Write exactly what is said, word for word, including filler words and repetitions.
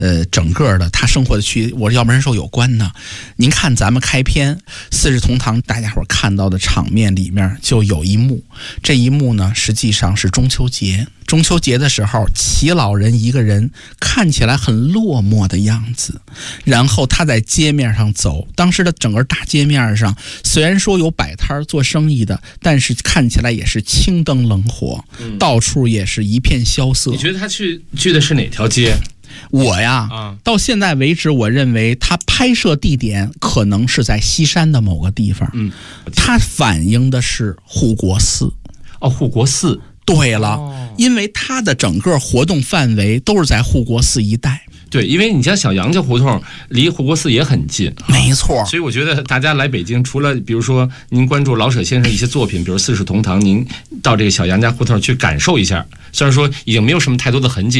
呃，整个的他生活的区，我要不然受有关呢。您看咱们开篇四世同堂，大家伙看到的场面里面就有一幕，这一幕呢实际上是中秋节。中秋节的时候，齐老人一个人看起来很落寞的样子，然后他在街面上走。当时的整个大街面上，虽然说有摆摊做生意的，但是看起来也是青灯冷火，嗯、到处也是一片萧瑟。 你觉得他去去的是哪条街？ 我呀、啊，到现在为止，我认为他拍摄地点可能是在西山的某个地方。嗯，他反映的是护国寺。 哦，护国寺。 对了、哦，因为他的整个活动范围都是在护国寺一带。 对，因为你像小杨家胡同离护国寺也很近， 没错。 所以我觉得大家来北京，除了比如说您关注老舍先生一些作品，比如《四世同堂》，您到这个小杨家胡同去感受一下，虽然说已经没有什么太多的痕迹。